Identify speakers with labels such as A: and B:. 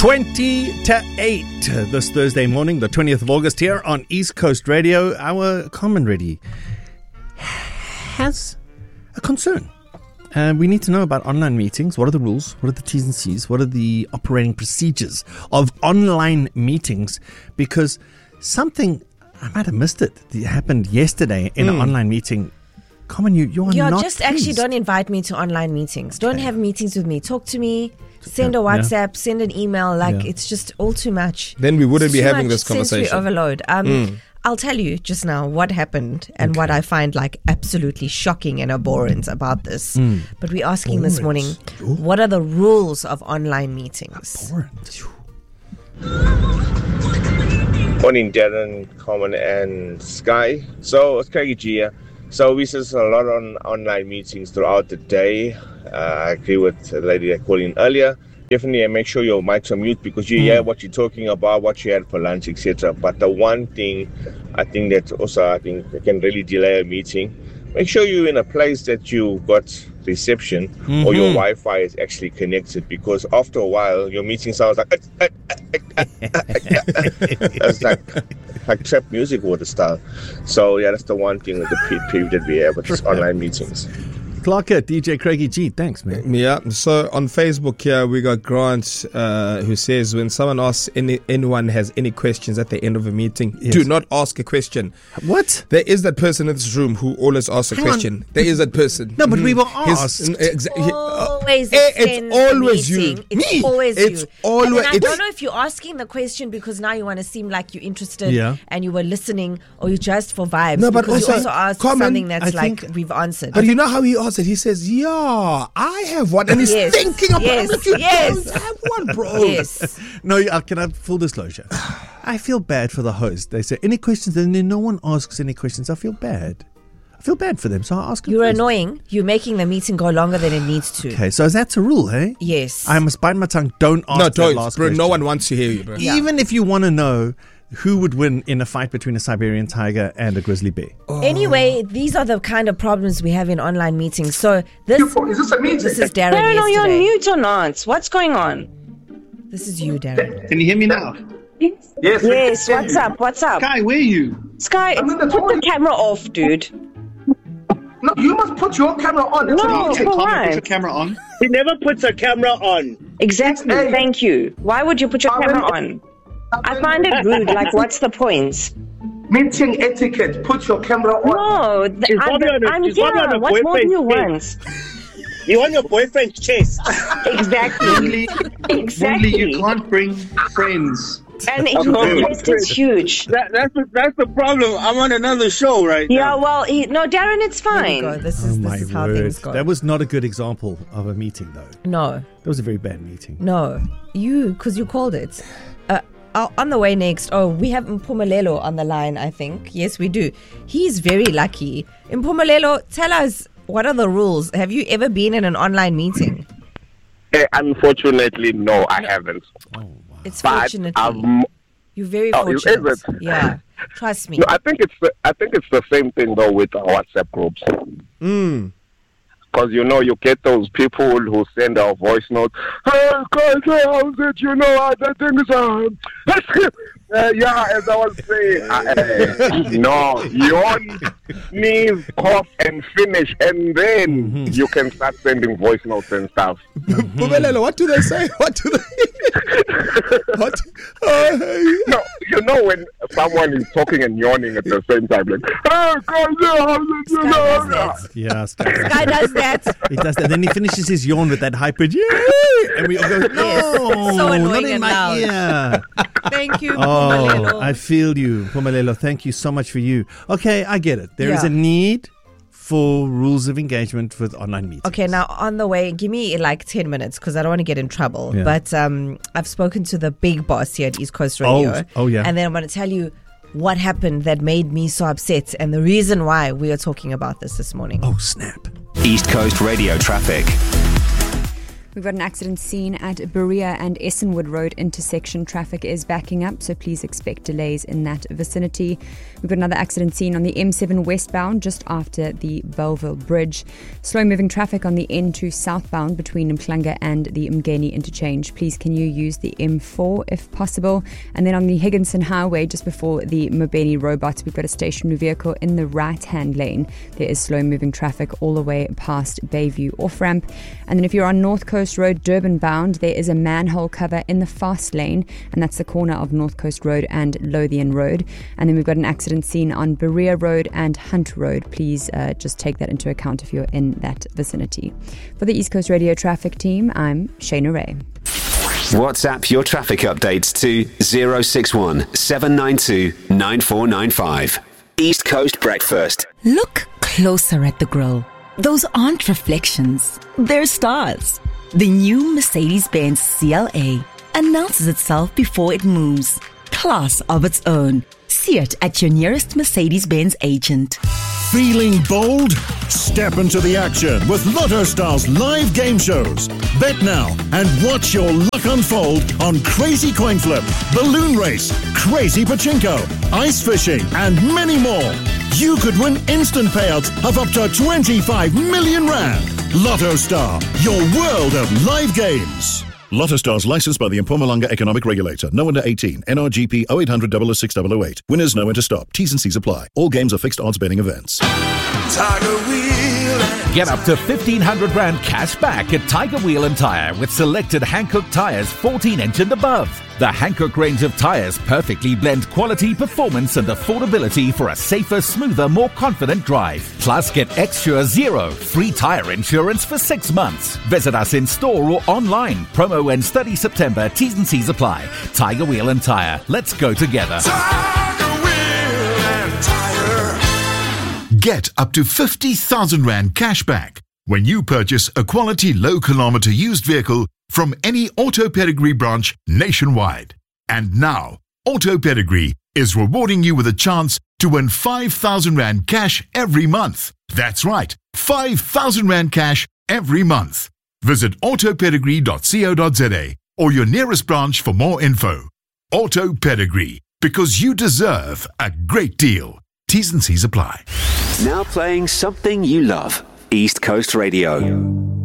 A: 20 to 8 this Thursday morning, the 20th of August, here on East Coast Radio. Our comrade has a concern. We need to know about online meetings. What are the rules? What are the T's and C's? What are the operating procedures of online meetings? Because something, I might have missed it, happened yesterday in an online meeting. Common, you are not
B: just
A: pleased.
B: Actually don't invite me to online meetings. Don't have meetings with me. Talk to me. Send a WhatsApp, send an email. It's just all too much.
C: Then we wouldn't be having this conversation.
B: Sensory overload. I'll tell you just now what happened and what I find absolutely shocking and abhorrent about this. But we're asking this morning, what are the rules of online meetings?
D: Morning, Darren, Common, and Sky. So it's Craigie G here. So we see a lot on online meetings throughout the day. I agree with the lady that called in earlier. Definitely make sure your mics are mute because you hear what you're talking about, what you had for lunch, etc. But the one thing I think that also can really delay a meeting, make sure you're in a place that you got reception or your Wi-Fi is actually connected, because after a while your meeting sounds like that's like trap music water style. So that's the one thing with the pet peeve that we have with these online meetings.
A: Clarker, DJ Craigie G, thanks, man.
C: Yeah, so on Facebook here, we got Grant who says, when someone asks anyone has any questions at the end of a meeting, do not ask a question.
A: What?
C: There is that person in this room who always asks a question. There is that person.
A: No, but we were asked.
B: Always
C: it's always you.
B: It's always
C: it's
B: you.
C: Always,
B: I don't know if you're asking the question because now you want to seem like you're interested and you were listening, or you just for vibes.
C: No, but
B: because you also asked something that's
C: we've
B: answered.
C: But you know how he asked it? He says, yeah, I have one. And he's thinking about it. But you don't have one, bro.
B: Yes.
A: No, can I have full disclosure? I feel bad for the host. They say, any questions? And then no one asks any questions. I feel bad. I feel bad for them, so I ask them.
B: You're annoying. You're making the meeting go longer than it needs to.
A: Okay, so that's a rule, hey?
B: Yes.
A: I must bite my tongue. Don't ask the last question.
C: No one wants to hear you, bro.
A: Even if you want to know who would win in a fight between a Siberian tiger and a grizzly bear.
B: Anyway, these are the kind of problems we have in online meetings. So this is a meeting. This is Darren.
E: Darren, are you on mute or not? What's going on?
B: This is you, Darren.
F: Can you hear me now?
E: Yes. What's up?
F: Sky, where are you?
E: Sky, put the camera off, dude.
F: No, you must put your camera on.
E: No, for what?
F: Put your camera on.
G: He never puts a camera on.
E: Exactly. Thank you. Why would you put your camera on? I find it rude. What's the point?
F: Meeting etiquette. Put your camera on.
E: No, I'm here. What more do you want?
G: You want your boyfriend's chest.
E: Exactly.
F: Only you can't bring friends.
E: And it's huge.
G: That's the problem. I'm on another show right now.
E: Yeah, well, no, Darren, it's fine.
B: This is how things go.
A: That was not a good example of a meeting, though.
B: No.
A: That was a very bad meeting.
B: No. Because you called it. On the way next, we have Mpumelelo on the line, I think. Yes, we do. He's very lucky. Mpumelelo, tell us, what are the rules? Have you ever been in an online meeting?
D: Unfortunately, no, I haven't.
B: Oh, wow. It's fortunately. You're very fortunate.
D: Is it?
B: Yeah, trust me.
D: No, I think it's the same thing though with WhatsApp groups. Because you get those people who send a voice note. Hey guys, how's it? The thing is as I was saying, no, yawn, sneeze, cough, and finish, and then you can start sending voice notes and stuff.
C: Pumelelo, what do they say? What?
D: No, when someone is talking and yawning at the same time, like, hey guys,
A: yeah,
B: Sky does that.
A: He does that. Then he finishes his yawn with that hyper, yay! And we all go, no,
B: so annoying
A: not in
B: and
A: my
B: loud.
A: ear.
B: Thank you,
A: Pumelelo. I feel you, Pumelelo. Thank you so much for you. Okay, I get it. There is a need for rules of engagement with online meetings.
B: Okay, now on the way, give me 10 minutes because I don't want to get in trouble. Yeah. But I've spoken to the big boss here at East Coast Radio.
A: Oh, yeah.
B: And then I'm going to tell you what happened that made me so upset and the reason why we are talking about this morning.
A: Oh, snap.
H: East Coast Radio traffic. We've got an accident scene at Berea and Essenwood Road intersection. Traffic is backing up, so please expect delays in that vicinity. We've got another accident scene on the M7 westbound just after the Belleville Bridge. Slow-moving traffic on the N2 southbound between Mklanga and the Mgeni interchange. Please can you use the M4 if possible. And then on the Higginson Highway just before the Mobeni Robots, we've got a stationary vehicle in the right-hand lane. There is slow-moving traffic all the way past Bayview off-ramp. And then if you're on North Coast Road, Durban bound, there is a manhole cover in the fast lane, and that's the corner of North Coast Road and Lothian Road. And then we've got an accident scene on Berea Road and Hunt Road. Please just take that into account if you're in that vicinity. For the East Coast Radio traffic team, I'm Shayna Ray.
I: WhatsApp your traffic updates to 061 792 9495. East Coast Breakfast.
J: Look closer at the grille. Those aren't reflections, they're stars. The new Mercedes-Benz CLA announces itself before it moves. Class of its own. See it at your nearest Mercedes-Benz agent.
K: Feeling bold? Step into the action with Lotto Stars live game shows. Bet now and watch your luck unfold on Crazy Coin Flip, Balloon Race, Crazy Pachinko, Ice Fishing, and many more. You could win instant payouts of up to 25 million rand. Lotto Star, your world of live games. Lotto Stars licensed by the Mpumalanga Economic Regulator. No under 18. NRGP 0800 006 008. Winners know when to stop. T's and C's apply. All games are fixed odds betting events.
L: Tiger Wheel. Get up to 1,500 Rand cash back at Tiger Wheel and Tire with selected Hankook tires 14-inch and above. The Hankook range of tires perfectly blend quality, performance and affordability for a safer, smoother, more confident drive. Plus, get Xsure Zero free tire insurance for 6 months. Visit us in store or online. Promo ends 30 September. T's and C's apply. Tiger Wheel and Tire. Let's go together.
M: Tiger Wheel and Tire. Get up to 50,000 Rand cash back when you purchase a quality low-kilometer used vehicle from any Auto Pedigree branch nationwide. And now, Auto Pedigree is rewarding you with a chance to win 5,000 Rand cash every month. That's right, 5,000 Rand cash every month. Visit autopedigree.co.za or your nearest branch for more info. Auto Pedigree, because you deserve a great deal. T's and C's apply.
I: Now playing something you love. East Coast Radio.